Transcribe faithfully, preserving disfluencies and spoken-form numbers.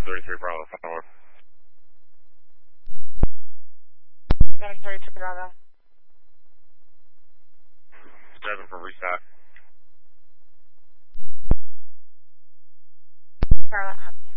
thirty-three Bravo, follow. Medic thirty-three Bravo. seven for restock. Bravo, Avenue.